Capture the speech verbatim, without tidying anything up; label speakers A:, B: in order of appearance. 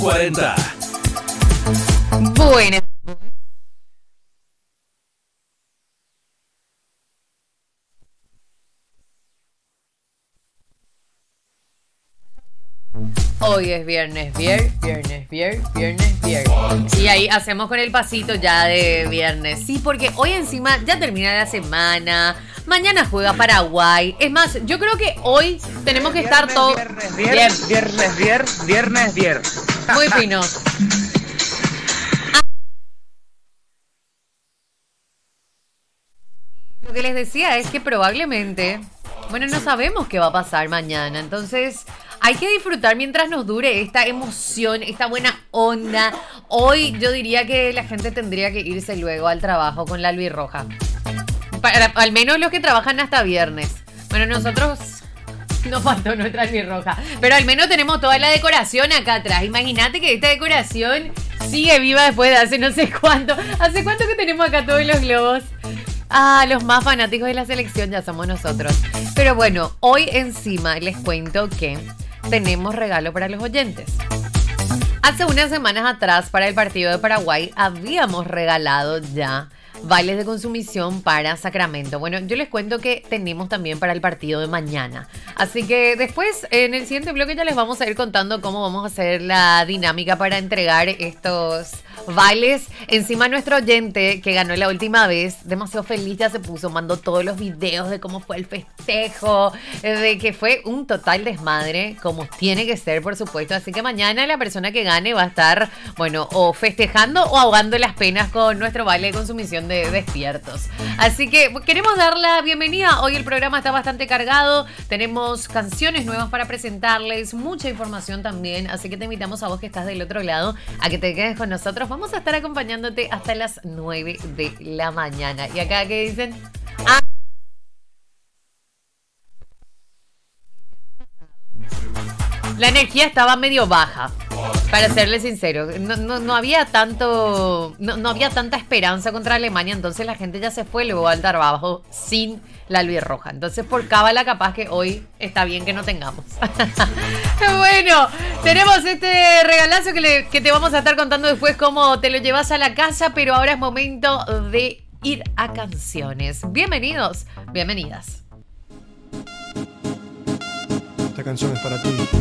A: cuarenta.
B: Buenas. Hoy es viernes, viernes, viernes, viernes, viernes, viernes. Y ahí hacemos con el pasito ya de viernes. Sí, porque hoy encima ya termina la semana. Mañana juega Paraguay. Es más, yo creo que hoy tenemos que estar todos...
C: Viernes, viernes, viernes, viernes, viernes, viernes.
B: Muy fino. Lo que les decía es que probablemente... Bueno, no sabemos qué va a pasar mañana. Entonces... hay que disfrutar mientras nos dure esta emoción, esta buena onda. Hoy yo diría que la gente tendría que irse luego al trabajo con la albirroja. Para, al menos los que trabajan hasta viernes. Bueno, nosotros nos faltó nuestra albirroja. Pero al menos tenemos toda la decoración acá atrás. Imagínate que esta decoración sigue viva después de hace no sé cuánto. ¿Hace cuánto que tenemos acá todos los globos? Ah, los más fanáticos de la selección ya somos nosotros. Pero bueno, hoy encima les cuento que... tenemos regalo para los oyentes. Hace unas semanas atrás, para el partido de Paraguay, habíamos regalado ya vales de consumición para Sacramento. Bueno, yo les cuento que tenemos también para el partido de mañana. Así que después, en el siguiente bloque, ya les vamos a ir contando cómo vamos a hacer la dinámica para entregar estos vales. Encima, nuestro oyente que ganó la última vez, demasiado feliz ya se puso, mandó todos los videos de cómo fue el festejo, de que fue un total desmadre, como tiene que ser, por supuesto. Así que mañana la persona que gane va a estar, bueno, o festejando o ahogando las penas con nuestro vale de consumición de despiertos. Así que queremos dar la bienvenida. Hoy el programa está bastante cargado. Tenemos canciones nuevas para presentarles, mucha información también. Así que te invitamos a vos que estás del otro lado a que te quedes con nosotros. Vamos a estar acompañándote hasta las nueve de la mañana. Y acá, ¿qué dicen? Ah. La energía estaba medio baja, para serles sincero. No, no, no había tanto, no, no había tanta esperanza contra Alemania, entonces la gente ya se fue luego al trabajo sin la albirroja. Entonces, por cábala, capaz que hoy está bien que no tengamos. Bueno, tenemos este regalazo que, le, que te vamos a estar contando después cómo te lo llevas a la casa, pero ahora es momento de ir a canciones. Bienvenidos, bienvenidas.
D: Esta canción es para ti.